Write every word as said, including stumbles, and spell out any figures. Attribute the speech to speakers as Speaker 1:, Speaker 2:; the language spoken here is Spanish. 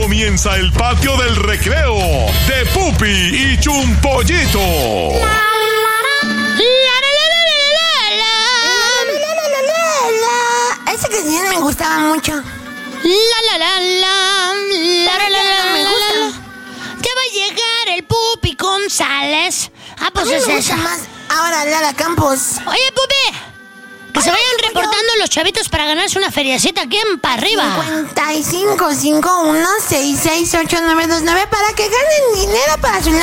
Speaker 1: comienza el patio del recreo de Pupi y Chumpollito.
Speaker 2: Esa canción me gustaba mucho.
Speaker 3: La la la la la la la la
Speaker 2: me gusta.
Speaker 3: Ya va a llegar el Pupi González. Ah, pues
Speaker 2: A mí
Speaker 3: es
Speaker 2: me gusta
Speaker 3: esa.
Speaker 2: más ahora Lara Campos.
Speaker 3: Oye, Pupi, que se vayan reportando los chavitos para ganarse una feriacita aquí en para arriba.
Speaker 2: cincuenta y cinco, cincuenta y uno, sesenta y seis, ochenta y nueve veintinueve para que ganen dinero para su